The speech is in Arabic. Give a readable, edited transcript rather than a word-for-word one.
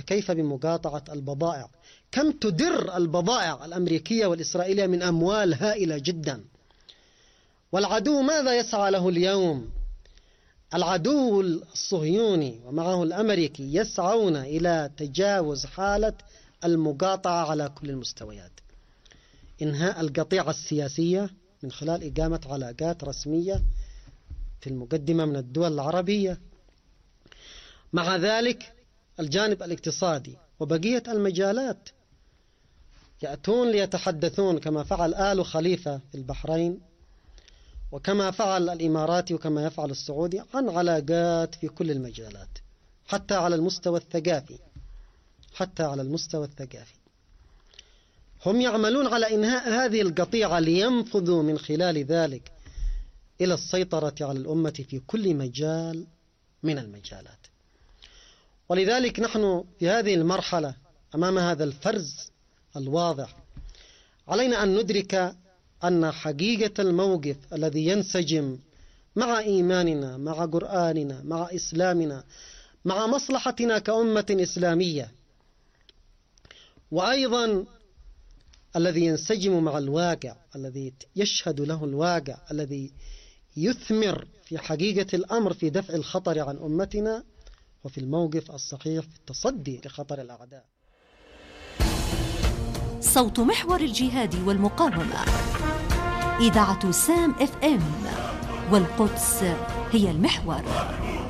فكيف بمقاطعة البضائع؟ كم تدر البضائع الأمريكية والإسرائيلية من أموال هائلة جدا. والعدو ماذا يسعى له اليوم؟ العدو الصهيوني ومعه الأمريكي يسعون إلى تجاوز حالة المقاطعة على كل المستويات. إنهاء القطيعة السياسية من خلال إقامة علاقات رسمية في المقدمة من الدول العربية. مع ذلك الجانب الاقتصادي وبقية المجالات يأتون ليتحدثون كما فعل آل خليفة في البحرين، وكما فعل الإماراتي، وكما يفعل السعودي، عن علاقات في كل المجالات، حتى على المستوى الثقافي. هم يعملون على إنهاء هذه القطيعة لينفذوا من خلال ذلك إلى السيطرة على الأمة في كل مجال من المجالات. ولذلك نحن في هذه المرحلة أمام هذا الفرز الواضح، علينا أن ندرك أن حقيقة الموقف الذي ينسجم مع إيماننا، مع قرآننا، مع إسلامنا، مع مصلحتنا كأمة إسلامية، وأيضا الذي ينسجم مع الواقع، الذي يشهد له الواقع، الذي يثمر في حقيقة الأمر في دفع الخطر عن أمتنا، وفي الموقف الصحيح في التصدي لخطر الأعداء. صوت محور الجهاد والمقاومة، إذاعة سام FM، والقدس هي المحور.